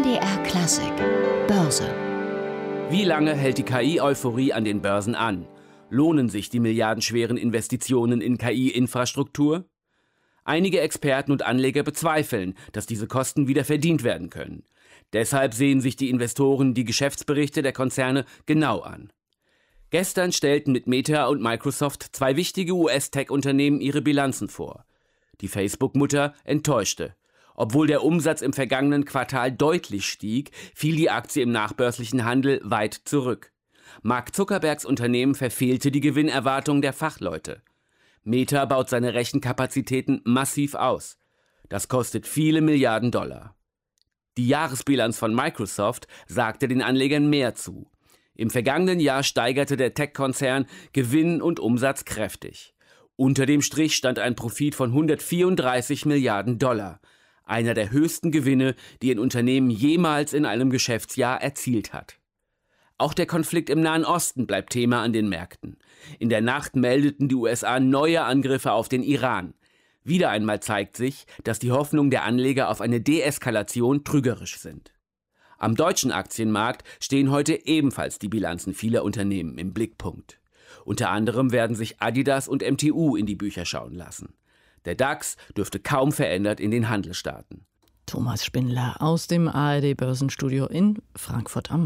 MDR Klassik Börse. Wie lange hält die KI-Euphorie an den Börsen an? Lohnen sich die milliardenschweren Investitionen in KI-Infrastruktur? Einige Experten und Anleger bezweifeln, dass diese Kosten wieder verdient werden können. Deshalb sehen sich die Investoren die Geschäftsberichte der Konzerne genau an. Gestern stellten mit Meta und Microsoft zwei wichtige US-Tech-Unternehmen ihre Bilanzen vor. Die Facebook-Mutter enttäuschte. Obwohl der Umsatz im vergangenen Quartal deutlich stieg, fiel die Aktie im nachbörslichen Handel weit zurück. Mark Zuckerbergs Unternehmen verfehlte die Gewinnerwartungen der Fachleute. Meta baut seine Rechenkapazitäten massiv aus. Das kostet viele Milliarden $. Die Jahresbilanz von Microsoft sagte den Anlegern mehr zu. Im vergangenen Jahr steigerte der Tech-Konzern Gewinn und Umsatz kräftig. Unter dem Strich stand ein Profit von 134 Milliarden $, einer der höchsten Gewinne, die ein Unternehmen jemals in einem Geschäftsjahr erzielt hat. Auch der Konflikt im Nahen Osten bleibt Thema an den Märkten. In der Nacht meldeten die USA neue Angriffe auf den Iran. Wieder einmal zeigt sich, dass die Hoffnungen der Anleger auf eine Deeskalation trügerisch sind. Am deutschen Aktienmarkt stehen heute ebenfalls die Bilanzen vieler Unternehmen im Blickpunkt. Unter anderem werden sich Adidas und MTU in die Bücher schauen lassen. Der DAX dürfte kaum verändert in den Handel starten. Thomas Spindler aus dem ARD Börsenstudio in Frankfurt am Main.